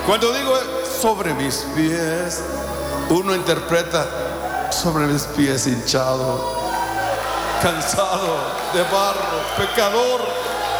Cuando digo sobre mis pies, uno interpreta sobre mis pies hinchado, cansado, de barro, pecador.